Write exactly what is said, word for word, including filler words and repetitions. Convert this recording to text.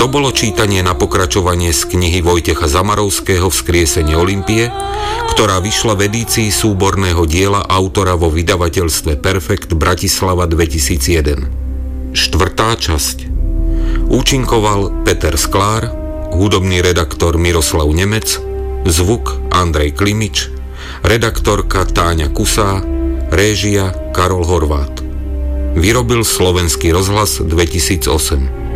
To bolo čítanie na pokračovanie z knihy Vojtecha Zamarovského Vzkriesenie Olympie, ktorá vyšla v edícii súborného diela autora vo vydavateľstve Perfekt Bratislava dvetisícjeden. Štvrtá časť. Účinkoval Peter Sklár, hudobný redaktor Miroslav Nemec, zvuk Andrej Klimič, redaktorka Táňa Kusá, réžia Karol Horvát. Vyrobil Slovenský rozhlas dvetisícosem.